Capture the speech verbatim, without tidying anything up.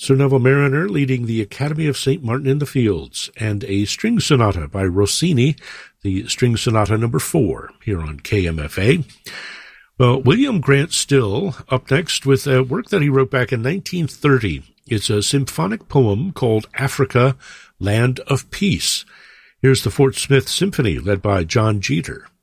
Sir Neville Mariner leading the Academy of Saint Martin in the Fields, and a string sonata by Rossini, the string sonata number four, here on K M F A. Well, William Grant Still up next with a work that he wrote back in nineteen thirty. It's a symphonic poem called Africa, Land of Peace. Here's the Fort Smith Symphony, led by John Jeter.